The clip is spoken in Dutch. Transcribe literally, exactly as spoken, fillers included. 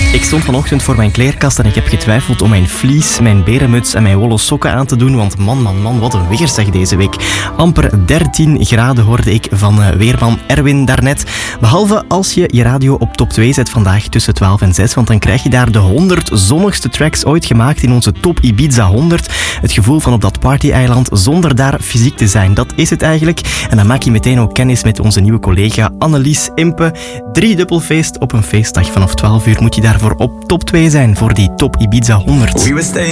Ik stond vanochtend voor mijn kleerkast en ik heb getwijfeld om mijn vlies, mijn berenmuts en mijn wollen sokken aan te doen, want man, man, man, wat een weerzeg deze week. Amper dertien graden hoorde ik van weerman Erwin daarnet. Behalve als je je radio op top twee zet vandaag tussen twaalf en zes, want dan krijg je daar de honderd zonnigste tracks ooit gemaakt in onze Top Ibiza honderd. Het gevoel van op dat party-eiland zonder daar fysiek te zijn, dat is het eigenlijk. En dan maak je meteen ook kennis met onze nieuwe collega Annelies Impe. Driedubbelfeest op een feestdag vanaf twaalf uur moet je daarvoor op top twee zijn voor die Top Ibiza honderd.